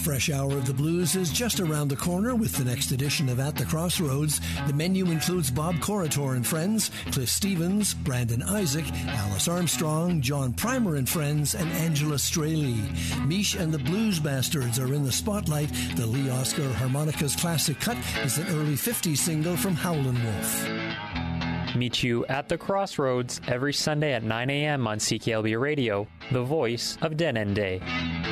fresh hour of the blues is just around the corner with the next edition of At the Crossroads. The menu includes Bob Corritor and Friends, Cliff Stevens, Brandon Isaac, Alice Armstrong, John Primer and Friends, and Angela Straley. Mish and the Blues Bastards are in the spotlight. The Lee Oscar Harmonicas classic cut is an early 50s single from Howlin' Wolf. Meet you at the Crossroads every Sunday at 9 a.m. on CKLB Radio, the voice of Dead End Day.